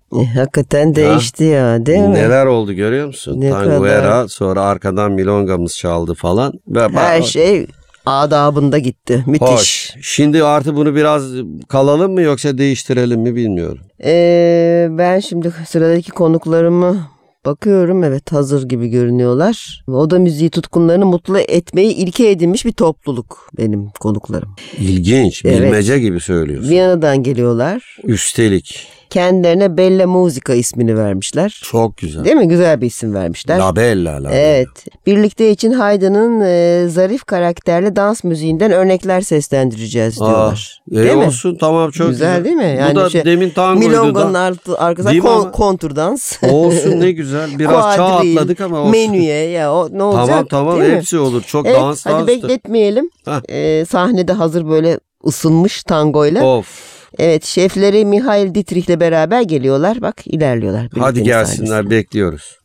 Hakikaten değişti ya, değil mi? Neler oldu görüyor musun? Ne Tanguera, kadar. sonra arkadan milongamız çaldı falan. Her şey adabında gitti. Müthiş. Hoş. Şimdi artık bunu biraz kalalım mı yoksa değiştirelim mi bilmiyorum. Ben şimdi sıradaki konuklarımı bakıyorum, evet, hazır gibi görünüyorlar. Oda müziği tutkunlarını mutlu etmeyi ilke edinmiş bir topluluk benim konuklarım. İlginç, Evet. bilmece gibi söylüyorsun. Viyana'dan geliyorlar. Üstelik. Kendilerine Bella Musica ismini vermişler. Çok güzel. Değil mi? Güzel bir isim vermişler. La Bella, La Bella. Evet. Birlikte için Haydn'ın zarif karakterli dans müziğinden örnekler seslendireceğiz diyorlar. Değil mi? Olsun, tamam, çok güzel. Güzel değil mi? Bu da demin tangoydu milonganın da. arkasında kontur dans. Olsun, ne güzel. Biraz çağ atladık ama olsun. Menüye ya o ne olacak? Tamam değil hepsi mi? olur. Çok Evet, danstı. hadi bekletmeyelim. Sahnede hazır böyle ısınmış tangoyla. Of. Evet, şefleri Mihail Dietrich'le beraber geliyorlar. Bak, ilerliyorlar. Hadi gelsinler, bekliyoruz.